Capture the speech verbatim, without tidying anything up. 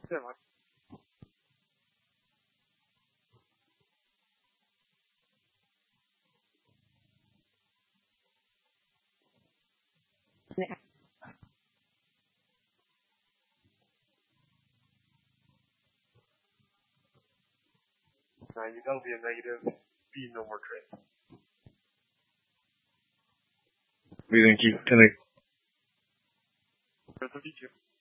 Sei lá. Nah, you gotta be a negative. Be no more trade. What do you think? You kind of thirty-two.